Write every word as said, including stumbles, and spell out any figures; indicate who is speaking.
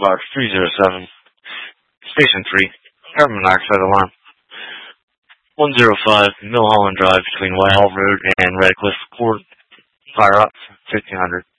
Speaker 1: Box three zero seven. Station three. Carbon monoxide alarm. one oh five Millholland Drive between Whitehall Road and Redcliffe Court. Fire up. fifteen hundred.